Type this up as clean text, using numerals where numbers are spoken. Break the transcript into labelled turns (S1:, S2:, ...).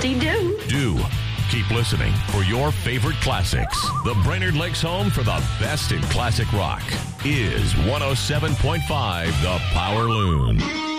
S1: Whoop-de-doo.
S2: Do keep listening for your favorite classics. The Brainerd Lakes home for the best in classic rock is 107.5 The Power Loon.